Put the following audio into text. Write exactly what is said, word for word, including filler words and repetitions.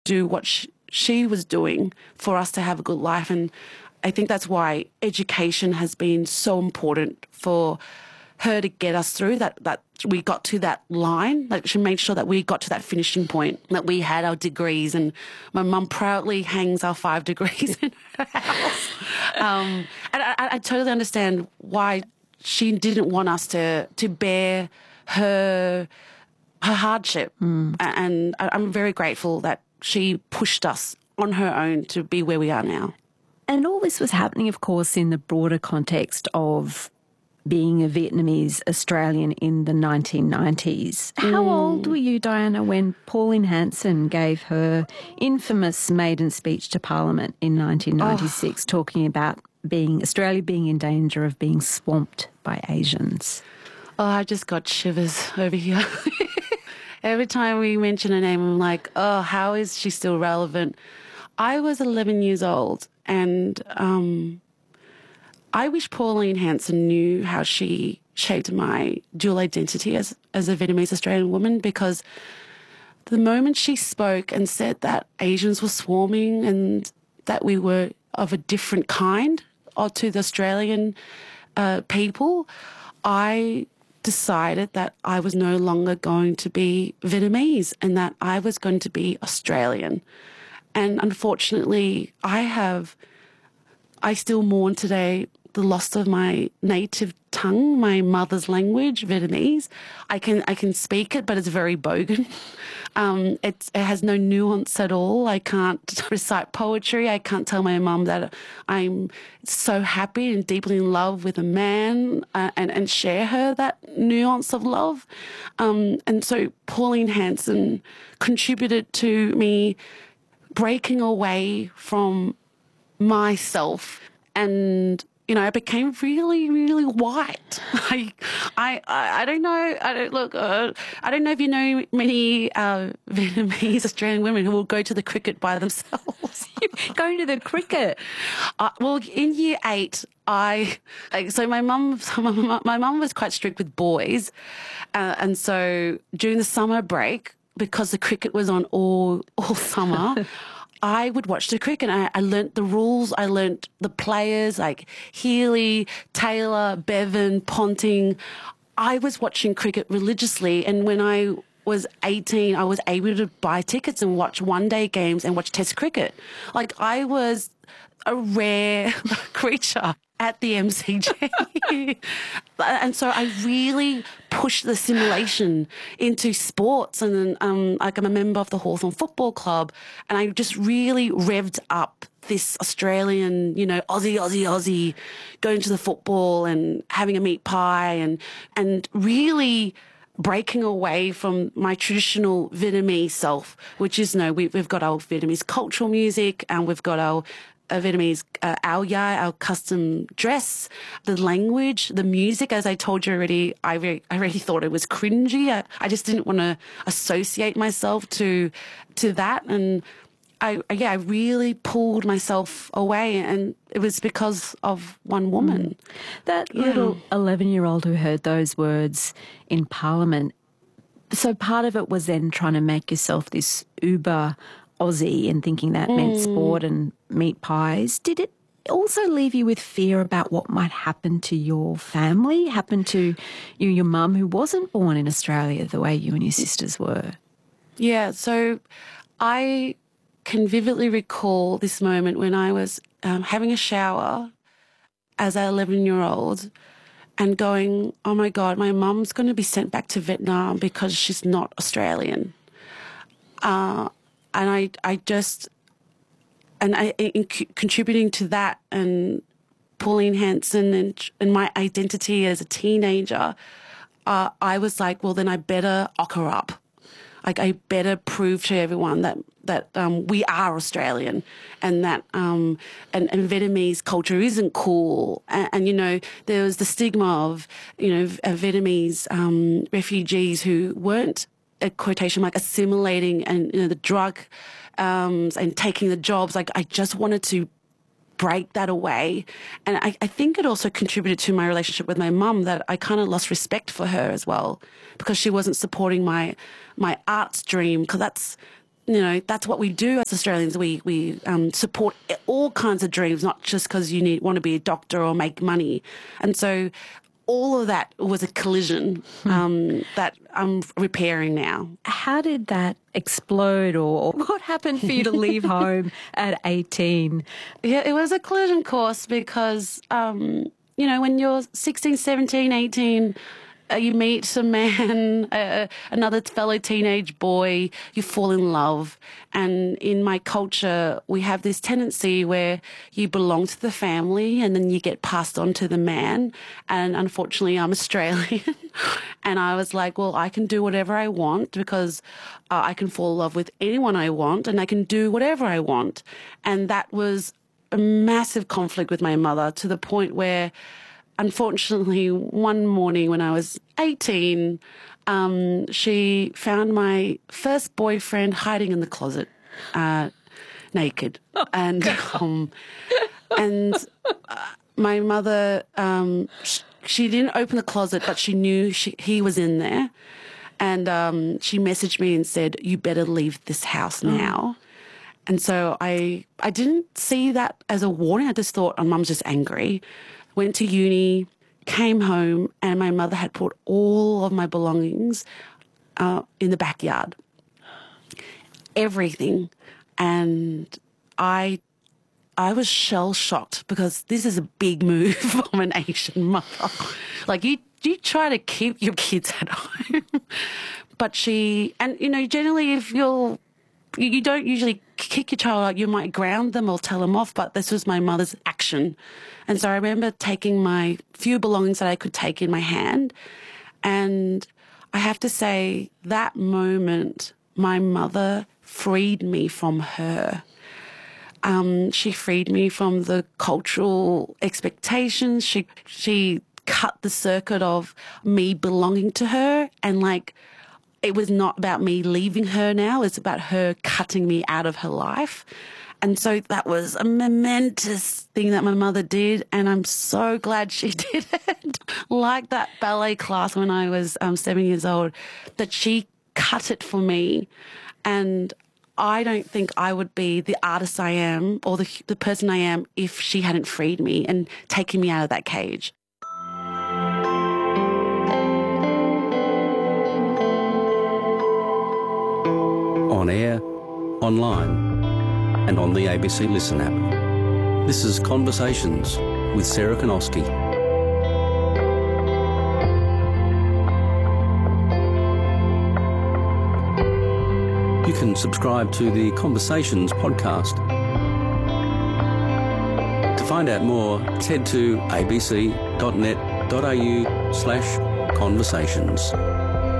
do what she, she was doing for us to have a good life. And I think that's why education has been so important for her to get us through, that, that we got to that line. Like, she made sure that we got to that finishing point, that we had our degrees. And my mum proudly hangs our five degrees in her house. um, and I, I totally understand why she didn't want us to, to bear her, her hardship. Mm. And I'm very grateful that she pushed us on her own to be where we are now. And all this was happening, of course, in the broader context of being a Vietnamese Australian in the nineteen nineties. How mm. old were you, Diana, when Pauline Hanson gave her infamous maiden speech to Parliament in nineteen ninety-six, oh. talking about being Australia being in danger of being swamped by Asians? Oh, I just got shivers over here. Every time we mention her name, I'm like, oh, how is she still relevant? I was eleven years old, and um, I wish Pauline Hanson knew how she shaped my dual identity as, as a Vietnamese Australian woman, because the moment she spoke and said that Asians were swarming and that we were of a different kind or to the Australian uh, people, I decided that I was no longer going to be Vietnamese and that I was going to be Australian. And unfortunately, I have, I still mourn today the loss of my native tongue, my mother's language, Vietnamese. I can I can speak it, but it's very bogan. Um, it's, it has no nuance at all. I can't recite poetry. I can't tell my mum that I'm so happy and deeply in love with a man uh, and, and share her that nuance of love. Um, and so Pauline Hanson contributed to me breaking away from myself, and you know, I became really, really white. I, I, I don't know. I don't look. Uh, I don't know if you know many uh, Vietnamese Australian women who will go to the cricket by themselves. Going to the cricket? Uh, well, in year eight, I like, so my mum, my mum was quite strict with boys, uh, and so during the summer break, because the cricket was on all all summer. I would watch the cricket. I, I learnt the rules. I learnt the players like Healy, Taylor, Bevan, Ponting. I was watching cricket religiously. And when I was eighteen, I was able to buy tickets and watch one-day games and watch Test cricket. Like, I was a rare creature at the M C G. And so I really pushed the assimilation into sports. And then um, like I'm a member of the Hawthorn Football Club, and I just really revved up this Australian, you know, Aussie, Aussie, Aussie, going to the football and having a meat pie and and really breaking away from my traditional Vietnamese self, which is, no, we, we've got our Vietnamese cultural music, and we've got our uh, Vietnamese, uh, our yai, our custom dress, the language, the music. As I told you already, I, re- I already thought it was cringy. I, I just didn't want to associate myself to to that. And I, yeah, I really pulled myself away, and it was because of one woman. Mm. That yeah. little eleven-year-old who heard those words in Parliament, so part of it was then trying to make yourself this uber Aussie and thinking that mm. meant sport and meat pies. Did it also leave you with fear about what might happen to your family, happen to you, your mum, who wasn't born in Australia the way you and your sisters were? Yeah, so I can vividly recall this moment when I was um, having a shower as an eleven-year-old and going, oh, my God, my mum's going to be sent back to Vietnam because she's not Australian. Uh, and I, I just, and I, in c- contributing to that and Pauline Hanson and, and my identity as a teenager, uh, I was like, well, then I better ock her up. Like, I better prove to everyone that that um, we are Australian, and that um, and, and Vietnamese culture isn't cool. And, and you know, there was the stigma of you know Vietnamese um, refugees who weren't, a quotation mark, assimilating, and you know the drug um, and taking the jobs. Like, I just wanted to break that away. And I, I think it also contributed to my relationship with my mum, that I kind of lost respect for her as well, because she wasn't supporting my my arts dream, because that's you know, that's what we do as Australians. We we um, support all kinds of dreams, not just because you need want to be a doctor or make money. And so all of that was a collision um, that I'm repairing now. How did that explode, or what happened for you to leave home at eighteen? Yeah, it was a collision course because, um, you know, when you're sixteen, seventeen, eighteen, uh, you meet a man, uh, another fellow teenage boy, you fall in love. And in my culture, we have this tendency where you belong to the family and then you get passed on to the man. And unfortunately, I'm Australian. And I was like, well, I can do whatever I want because uh, I can fall in love with anyone I want and I can do whatever I want. And that was a massive conflict with my mother, to the point where, unfortunately, one morning when I was eighteen, um, she found my first boyfriend hiding in the closet, uh, naked. Oh, and um, and uh, my mother, um, sh- she didn't open the closet, but she knew she, he was in there. And um, she messaged me and said, you better leave this house now. Mm. And so I I didn't see that as a warning. I just thought, oh, Mum's just angry. Went to uni, came home, and my mother had put all of my belongings uh, in the backyard. Everything. And I I was shell-shocked because this is a big move from an Asian mother. Like, you, you try to keep your kids at home. But she, and, you know, generally if you're, you, you don't usually kick your child out, you might ground them or tell them off, but this was my mother's action. And so I remember taking my few belongings that I could take in my hand. And I have to say, that moment, my mother freed me from her. Um, she freed me from the cultural expectations. She she cut the circuit of me belonging to her, and like, it was not about me leaving her now. It's about her cutting me out of her life. And so that was a momentous thing that my mother did, and I'm so glad she did it. Like that ballet class when I was um, seven years old, that she cut it for me. And I don't think I would be the artist I am, or the, the person I am, if she hadn't freed me and taken me out of that cage. On air, online, and on the A B C Listen app. This is Conversations with Sarah Konowski. You can subscribe to the Conversations podcast. To find out more, head to abc.net.au slash conversations.